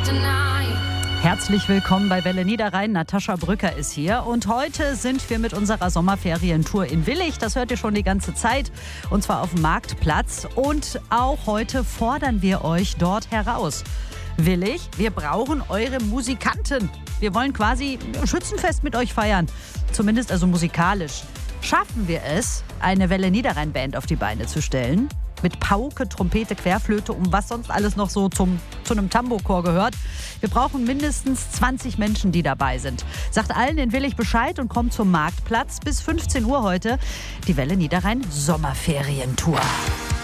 Herzlich willkommen bei Welle Niederrhein. Natascha Brücker ist hier und heute sind wir mit unserer Sommerferientour in Willich. Das hört ihr schon die ganze Zeit und zwar auf dem Marktplatz und auch heute fordern wir euch dort heraus. Willich, wir brauchen eure Musikanten. Wir wollen quasi Schützenfest mit euch feiern, zumindest also musikalisch. Schaffen wir es, eine Welle Niederrhein Band auf die Beine zu stellen? Mit Pauke, Trompete, Querflöte und was sonst alles noch so zu einem Tambourchor gehört. Wir brauchen mindestens 20 Menschen, die dabei sind. Sagt allen in Willich Bescheid und kommt zum Marktplatz bis 15 Uhr heute. Die Welle Niederrhein Sommerferientour.